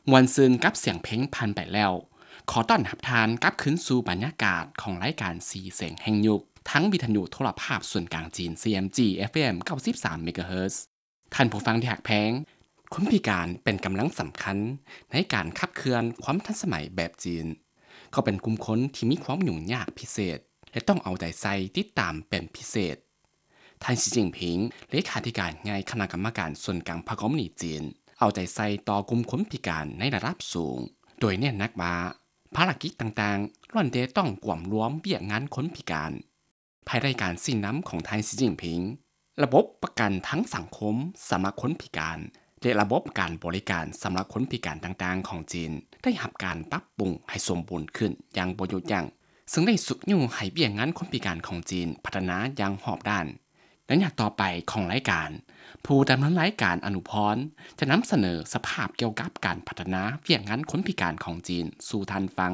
มวนซืนกับเสียงเพลงผ่านไปแล้วขอต้อนรับทานกลับคืนสู่บรรยากาศของรายการสีเสียงแห่งยุคทั้งวิทยุโทรภาพส่วนกลางจีน CMG FM 93 เมกะเฮิรตซ์ท่านผู้ฟังที่หักแพงคนพิการเป็นกำลังสำคัญในการขับเคลื่อนความทันสมัยแบบจีนเขาเป็นกลุ่มคนที่มีความยุ่งยากพิเศษและต้องเอาใจใส่ติดตามเป็นพิเศษท่านสีจิ้งผิงเลขาธิการใหญ่คณะกรรมการส่วนกลางพรรคคอมมิวนิสต์จีนเอาใจใส่ต่อกลุ่มคนพิการในระดับสูงโดยเน้นหนักว่าภารกิจต่างๆล้วนแต่ต้องกวมรวมเบี้ยงานคนพิการภายใต้การสิ้นน้ำของไทยสีจิ้งผิงระบบประกันทั้งสังคมสำหรับคนพิการและระบบการบริการสำหรับคนพิการต่างๆของจีนได้รับการปรับปรุงให้สมบูรณ์ขึ้นอย่างบ่หยุดยั้งซึ่งได้สุกยุ่งให้เบี้ยงานคนพิการของจีนพัฒนาอย่างหอบด้านและอย่างต่อไปของรายการผู้ดำเนินรายการอนุพรจะนำเสนอสภาพเกี่ยวกับการพัฒนาเบี้ยงานคนพิการของจีนสู่ท่านฟัง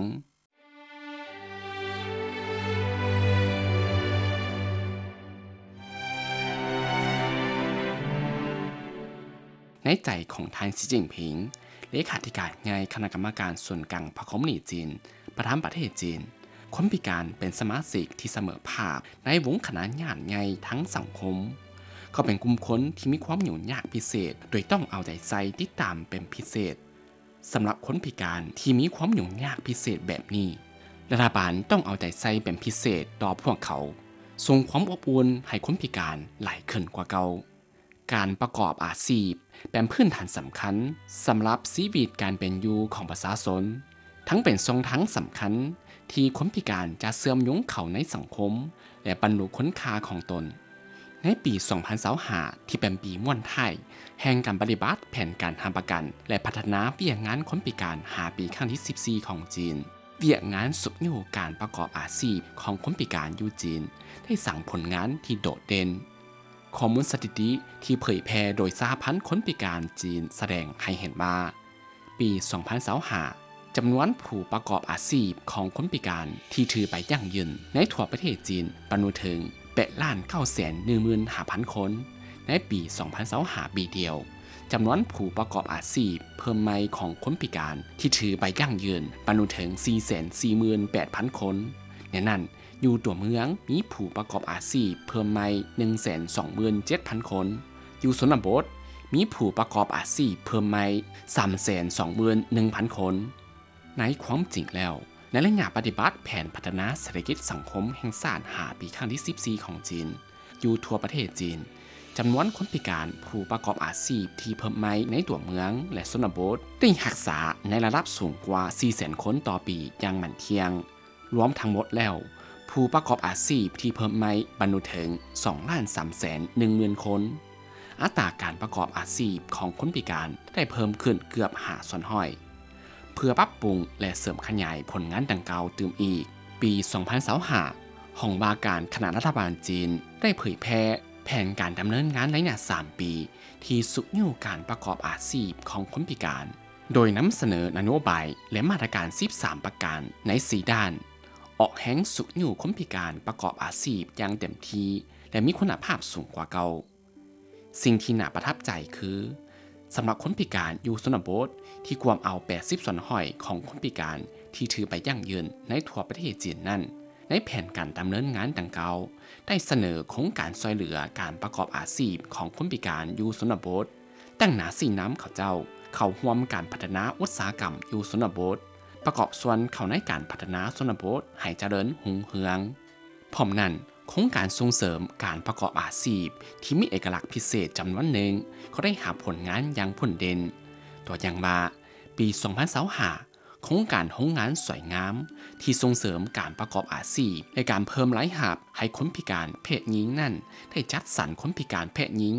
ในใจของทางสีจิ้งผิงเลขาธิการใหญ่คณะกรรมการส่วนกลางพรรคคอมมิวนิสต์จีนประธานประเทศจีนคนพิการเป็นสมาชิกที่เสมอภาคในวงขนานใหญ่ทั้งสังคมเขาเป็นกลุ่มคนที่มีความยุ่งยากพิเศษโดยต้องเอาใจใส่ติดตามเป็นพิเศษสำหรับคนพิการที่มีความยุ่งยากพิเศษแบบนี้รัฐบาลต้องเอาใจใส่เป็นพิเศษต่อพวกเขาส่งความอบอุ่นให้คนพิการหลายขึ้นกว่าเก่าการประกอบอาชีพเป็นพื้นฐานสำคัญสำหรับชีวิตการเป็นอยู่ของประชาชนทั้งเป็นทรงทั้งสำคัญที่คนพิการจะเสื่อมยงเขาในสังคมและบรรลุคุณค่าของตนในปี 2025 ที่เป็นปีม่วนไทยแห่งการปฏิบัติแผนการทำประกันและพัฒนาเบี้ยงานคนพิการ5 ปีครั้งที่ 14 ของจีนเบี้ยงานสุขอยู่การประกอบอาชีพของคนพิการอยู่จีนได้สั่งผลงานที่โดดเด่นข้อมูลสถิติที่เผยแพร่โดยสหพันธ์คนพิการจีนแสดงให้เห็นว่าปี 2025 จำนวนผู้ประกอบอาชีพของคนพิการที่ถือใบยั่งยืนในทั่วประเทศจีนบรรลุถึง8,915,000 คนในปี 2025 ปีเดียวจำนวนผู้ประกอบอาชีพเพิ่มใหม่ของคนพิการที่ถือใบยั่งยืนบรรลุถึง 448,000 คนในนั้นอยู่ตัวเมืองมีผู้ประกอบอาชีพเพิ่มใหม่ 127,000 คนอยู่ชนบทมีผู้ประกอบอาชีพเพิ่มใหม่ 321,000 คนในความจริงแล้วในระยะปฏิบัติแผนพัฒนาเศรษฐกิจสังคมแห่งชาติ5 ปีครั้งที่ 14 ของจีนอยู่ทั่วประเทศจีนจำนวนคนพิการผู้ประกอบอาชีพที่เพิ่มใหม่ในตัวเมืองและชนบทได้รักษาในระดับสูงกว่า 400,000 คนต่อปีอย่างมั่นเที่ยงรวมทั้งหมดแล้วผู้ประกอบอาชีพที่เพิ่มใหม่บรรลุถึง 2,310,000 คนอัตราการประกอบอาชีพของคนพิการได้เพิ่มขึ้นเกือบ5 ส่วนห้อยเพื่อปรับปรุงและเสริมขยายผลงานดังกล่าวตื่มอีกปี 2025 ห้องว่าการคณะรัฐบาลจีนได้เผยแพร่แผนการดำเนินงานระยะ 3 ปีที่สุกอยู่การประกอบอาชีพของคนพิการโดยนำเสนอนโยบายและมาตรการ 13 ประการใน 4 ด้านออกแห่งสุกอยู่คนพิการประกอบอาชีพอย่างเต็มที่และมีคุณภาพสูงกว่าเก่าสิ่งที่น่าประทับใจคือสำหรับคนพิการอยู่ชนบทที่กวมเอา 80 ส่วนห้อยของคนพิการที่ถือไปยั่งยืนในทั่วประเทศจีนนั้นในแผนการดำเนินงานดังกล่าวได้เสนอโครงการช่วยเหลือการประกอบอาชีพของคนพิการอยู่ชนบทตั้งหน้าสีน้ำเขาเจ้าเข้าร่วมการพัฒนาอุตสาหกรรมอยู่ชนบทประกอบส่วนเข้าในการพัฒนาชนบทให้เจริญรุ่งเรืองพร้อมนั้นโครงการส่งเสริมการประกอบอาชีพที่มีเอกลักษณ์พิเศษจำนวนหนึ่งก็ได้หาผลงานอย่างผลเด่นตัวอย่างว่าปี 2025 โครงการโรงงานสวยงามที่ส่งเสริมการประกอบอาชีพและการเพิ่มรายรับให้คนพิการเพศหญิงนั่นได้จัดสรรคนพิการเพศหญิง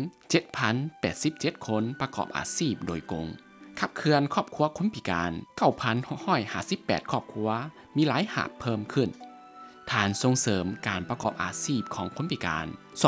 7,087 คนประกอบอาชีพโดยกงขับเคลื่อนครอบครัวคนพิการ 9,558 ครอบครัวมีรายรับเพิ่มขึ้นฐานส่งเสริมการประกอบอาชีพของคนพิการ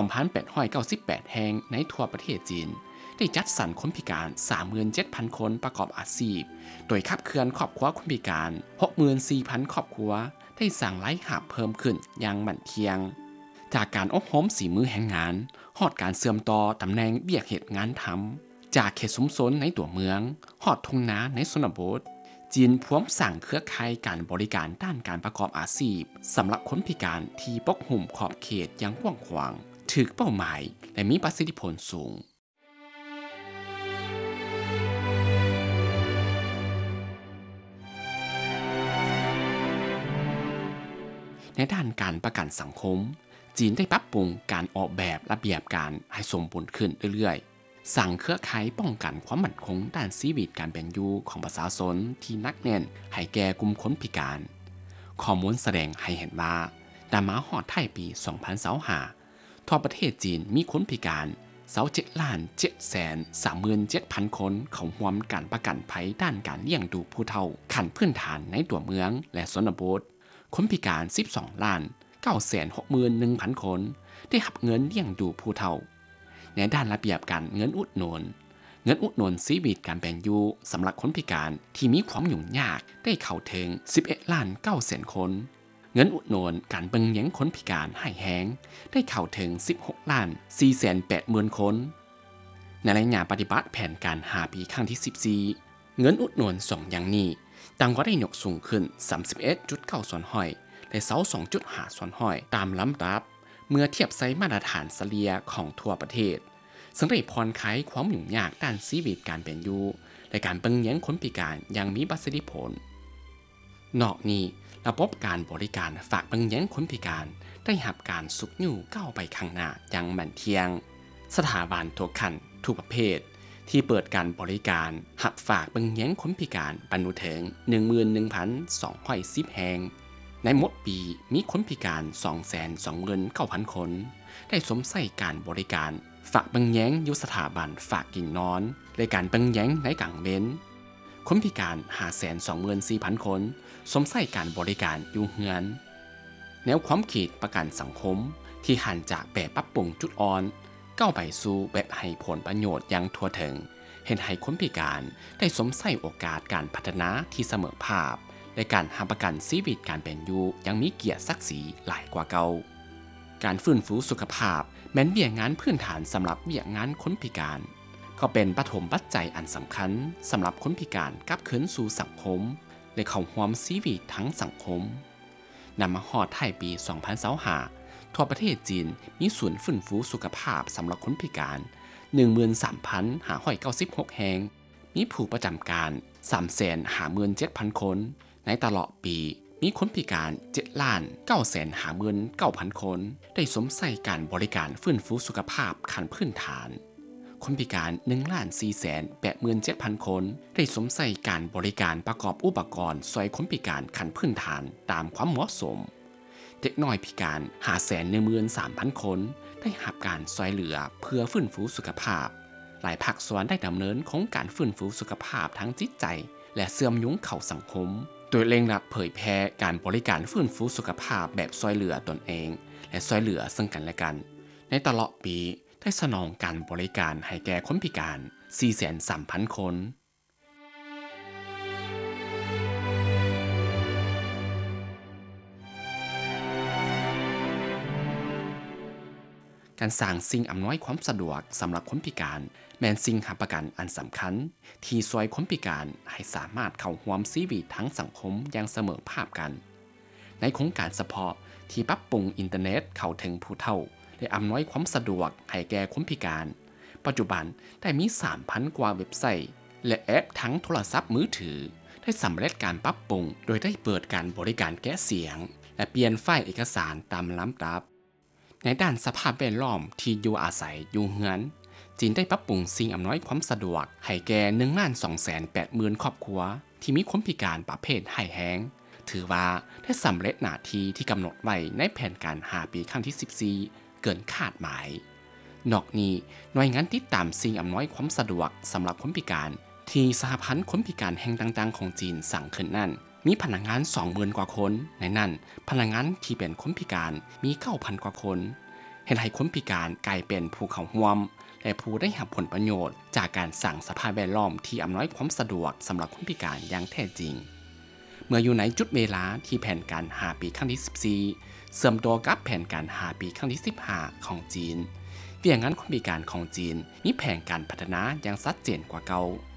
2,898 แห่งในทั่วประเทศจีนได้จัดสรรคนพิการ 37,000 คนประกอบอาชีพโดยขับเคลื่อนครอบครัวคนพิการ 64,000 ครอบครัวได้สร้างรายรับเพิ่มขึ้นอย่างมั่นเที่ยงจากการอบรมฝีมือแห่งงานฮอดการเสื่อมต่อตำแหน่งเบี้ยเหตุงานทำจากเขตชุมชนในตัวเมืองอดทุ่งนาในชนบทจีนพร้อมสั่งเครือข่ายการบริการด้านการประกอบอาชีพสำหรับคนพิการที่ปกหุ่มขอบเขตอย่างกว้างขวางถึกเป้าหมายและมีประสิทธิผลสูงในด้านการประกันสังคมจีนได้ปรับปรุงการออกแบบระเบียบการให้สมบูรณ์ขึ้นเรื่อยๆสั่งเครือข่ายป้องกันความมั่นคงด้านชีวิตการเป็นอยู่ของประชาชนที่นักแน่นให้แก่กลุ่มคนพิการข้อมูลแสดงให้เห็นว่าแต่มาฮอดไทยปี2025ทั่วประเทศจีนมีคนพิการ27,737,000 คนเข้าร่วมการประกันภัยด้านการเลี้ยงดูผู้เฒ่าขั้นพื้นฐานในตัวเมืองและชนบทคนพิการ12,961,000 คนได้รับเงินเลี้ยงดูผู้เฒ่าในด้านระเบียบการเงินอุดหนุนชีวิตการเป็นอยู่สำหรับคนพิการที่มีความยุ่งยากได้เข้าถึง11,900,000 คนเงินอุดหนุนการเบิ่งแยงคนพิการหายแห้งได้เข้าถึง16,480,000 คนในรายงานปฏิบัติแผนการ5 ปีครั้งที่14เงินอุดหนุน2อย่างนี้ต่างก็ได้ยกสูงขึ้น 31.9 ส่วนห้อยและ 22.5 ส่วนห้อยตามลำดับเมื่อเทียบไซมาตรฐานเฉลี่ยของทั่วประเทศซึ่งได้ผ่อนคลายความยุ่งยากด้านชีวิตการเป็นอยู่และการเบิ่งแยงคนพิการอย่างมีประสิทธิผลนอกนี้ระบบการบริการฝากเบิ่งแยงคนพิการได้รับการสุกอยู่ก้าวไปข้างหน้าอย่างมั่นเทียงสถาบันทุกขั้นทุกประเภทที่เปิดการบริการหับฝากเบิ่งแยงคนพิการบรรลุถึง 11,210 แห่งในหมดปีมีคนพิการ 229,000 คนได้สวมใส่การบริการฝากเบิ่งแยงอยู่สถาบันฝากกินนอนและการเบิ่งแยงในกลางเว้นคนพิการ 524,000 คนสวมใส่การบริการอยู่เฮือนแนวความคิดประกันสังคมที่หันจากแบบปรับปรุงจุดอ่อนก้าวไปสู่แบบให้ผลประโยชน์อย่างทั่วถึงเห็นให้คนพิการได้สวมใส่โอกาสการพัฒนาที่เสมอภาพและการหาประกันชีวิตการเป็นอยู่ยังมีเกียรติศักดิ์ศรีหลายกว่าเก่าการฟื้นฟูสุขภาพแม้นเบี้ยงานพื้นฐานสำหรับเบี้ยงานคนพิการก็เป็นปฐมปัจจัยอันสำคัญสำหรับคนพิการกลับคืนสู่สังคมและเข้าร่วมชีวิตทั้งสังคมนำมาฮอดไทยปี2025ทั่วประเทศจีนมีศูนย์ฟื้นฟูสุขภาพสำหรับคนพิการ 13,596 แห่งมีผู้ประจำการ 357,000 คนในตลอดปีมีคนพิการ 7,959,000 คนได้สวมใส่การบริการฟื้นฟูสุขภาพขั้นพื้นฐานคนพิการ 1,487,000 คนได้สวมใส่การบริการประกอบอุปกรณ์ช่วยคนพิการขั้นพื้นฐานตามความเหมาะสมเด็กน้อยพิการ 513,000 คนได้รับการช่วยเหลือเพื่อฟื้นฟูสุขภาพหลายภาคส่วนได้ดำเนินโครงการฟื้นฟูสุขภาพทั้งจิตใจและเสื่อมยุ้งเข้าสังคมโดยเร่งรัดเผยแพร่การบริการฟื้นฟูสุขภาพแบบช่วยเหลือตนเองและช่วยเหลือซึ่งกันและกันในตลอดปีได้สนองการบริการให้แก่คนพิการ 430,000 คนการสร้างสิ่งอำนวยความสะดวกสำหรับคนพิการแม้นสิ่งหาประกันอันสำคัญที่ช่วยคนพิการให้สามารถเข้าร่วมชีวิตทั้งสังคมอย่างเสมอภาคกันในโครงการเฉพาะที่ปรับปรุงอินเทอร์เน็ตเข้าถึงผู้เฒ่าและอำนวยความสะดวกให้แก่คนพิการปัจจุบันได้มี 3,000 กว่าเว็บไซต์และแอปทั้งโทรศัพท์มือถือได้สำเร็จการปรับปรุงโดยได้เปิดการบริการแก้เสียงและเปลี่ยนไฟล์เอกสารตามลำดับในด้านสภาพแวดล้อมที่อยู่อาศัยอยู่เฮือนจีนได้ปรับปรุงสิ่งอำนวยความสะดวกให้แก่ 1,280,000 ครอบครัวที่มีคนพิการประเภทหายแห้งถือว่าได้สำเร็จหน้าที่ที่กำหนดไว้ในแผนการ5 ปีครั้งที่14เกินคาดหมายนอกนี้หน่วยงานติดตามสิ่งอำนวยความสะดวกสำหรับคนพิการที่สหพันธ์คนพิการแห่งต่างๆของจีนสั่งขึ้นนั้นมีพนักงาน 20,000 กว่าคนในนั้นพนักงานที่เป็นคนพิการมี 9,000 กว่าคนเห็นให้คนพิการกลายเป็นผู้เข้าร่วมและผู้ได้รับผลประโยชน์จากการสร้างสภาพแวดล้อมที่อำนวยความสะดวกสำหรับคนพิการอย่างแท้จริงเมื่ออยู่ในจุดเวลาที่แผนการ5 ปีครั้งที่14เสื่อมตัวกับแผนการ5 ปีครั้งที่15ของจีนเวียงงานคนพิการของจีนมีแผนการพัฒนาอย่างชัดเจนกว่าเก่า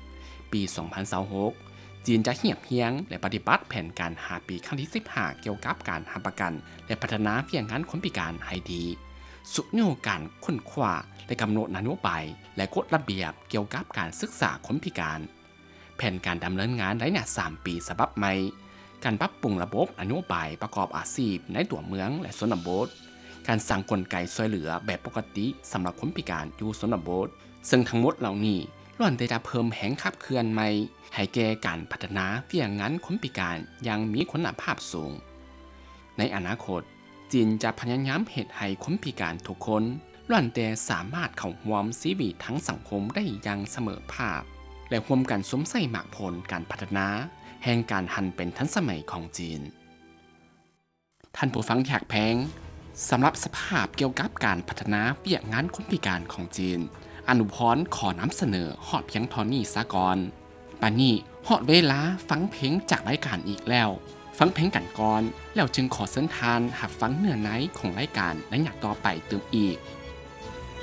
ปี 2026 จีนจะเหียบเฮียงและปฏิบัติแผนการ5 ปีครั้งที่ 15 เกี่ยวกับการหาประกันและพัฒนาเพียงงานคนพิการให้ดีสุโยการค้นคว้าและกำหนดนโยบายและกฎระเบียบเกี่ยวกับการศึกษาคนพิการแผนการดำเนินงานระยะ3 ปีฉบับใหม่การปรับปรุงระบบนโยบายประกอบอาชีพในตัวเมืองและชนบทการสร้างกลไกช่วยเหลือแบบปกติสำหรับคนพิการอยู่ชนบทซึ่งทั้งหมดเหล่านี้ล้วนได้จะเพิ่มแผงขับเคลื่อนใหม่ให้แก่การพัฒนาเพียงงานคนพิการอย่างมีคุณภาพสูงในอนาคตจีนจะพยายามเฮ็ดให้คนพิการทุกคนล้วนแต่สามารถเข้าร่วมชีวิตทั้งสังคมได้อย่างเสมอภาคและร่วมกันสมใส่หมากผลการพัฒนาแห่งการหันเป็นทันสมัยของจีนท่านผู้ฟังที่รักแพงสำหรับสภาพเกี่ยวกับการพัฒนาเวียกงานคนพิการของจีนอนุพรขอนำเสนอฮอดเพียงเทอนี้ซะก่อนปานนี้ฮอดเวลาฟังเพลงจากรายการอีกแล้วฟังเพลงกันก่อนแล้วจึงขอเชิญทานหับฟังเนื้อในของรายการในหยักต่อไปเติมอีก